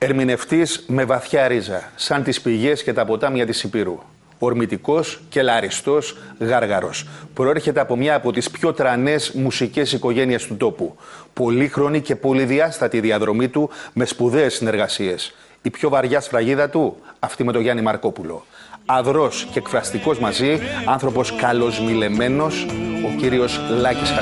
Ερμηνευτής με βαθιά ρίζα, σαν τις πηγές και τα ποτάμια της Ηπείρου. Ορμητικός και λαριστός γάργαρος. Προέρχεται από μια από τις πιο τρανές μουσικές οικογένειες του τόπου. Πολύχρονη και πολυδιάστατη διαδρομή του με σπουδαίες συνεργασίες. Η πιο βαριά σφραγίδα του, αυτή με τον Γιάννη Μαρκόπουλο. Αδρός και εκφραστικός μαζί, άνθρωπος καλοσμιλεμένος, ο κύριος Λάκης